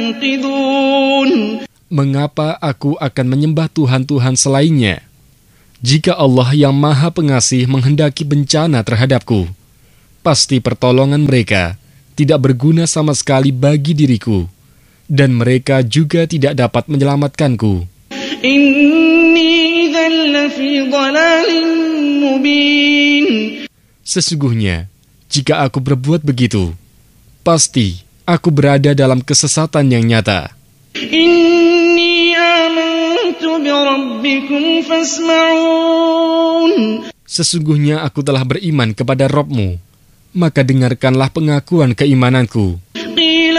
Mengapa aku akan menyembah Tuhan-Tuhan selainnya? Jika Allah yang Maha Pengasih menghendaki bencana terhadapku, pasti pertolongan mereka tidak berguna sama sekali bagi diriku, dan mereka juga tidak dapat menyelamatkanku. Sesungguhnya, jika aku berbuat begitu, pasti aku berada dalam kesesatan yang nyata. Sesungguhnya aku telah beriman kepada Rabb-Mu, maka dengarkanlah pengakuan keimananku.